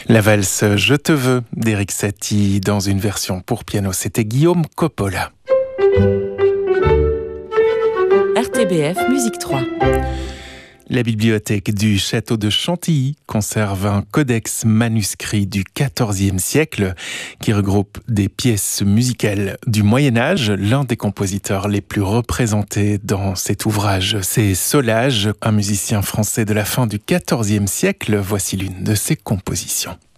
La valse Je te veux d'Éric Satie dans une version pour piano, c'était Guillaume Coppola. RTBF Musique 3. La bibliothèque du château de Chantilly conserve un codex manuscrit du XIVe siècle qui regroupe des pièces musicales du Moyen-Âge. L'un des compositeurs les plus représentés dans cet ouvrage, c'est Solage, un musicien français de la fin du XIVe siècle. Voici l'une de ses compositions.